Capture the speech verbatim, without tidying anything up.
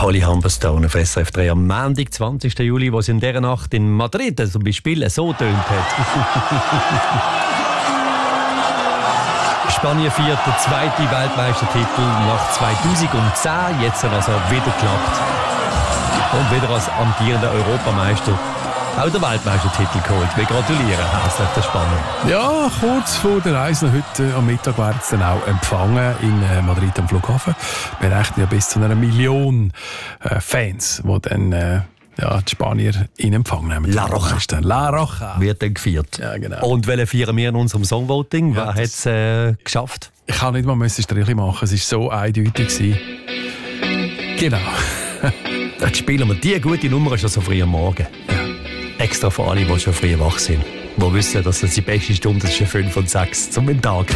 Holly Humberstone auf S R F drei am Montag, zwanzigsten Juli, wo es in dieser Nacht in Madrid zum Beispiel so tönt hat. Spanien feiert den zweiten Weltmeistertitel nach zweitausendzehn, jetzt hat also wieder geklappt. Und wieder als amtierender Europameister auch den Weltmeistertitel geholt. Wir gratulieren herzlich der Spanier. Ja, kurz vor der Reise heute am Mittag werden sie dann auch empfangen in äh, Madrid am Flughafen. Wir rechnen ja bis zu einer Million äh, Fans, die dann äh, ja, die Spanier in Empfang nehmen. La Roja. La Roja. Wird dann gefeiert. Ja, genau. Und welche feiern wir in unserem Songvoting? Ja, Wer hat es äh, geschafft? Ich kann nicht mal ein Strichchen machen, es war so eindeutig gewesen. Genau. Jetzt spielen wir die gute Nummer schon so früh am Morgen. Ja. Extra für alle, die schon früh wach sind. Die wissen, dass das die beste Stunde ist, fünf und sechs zum Mittag.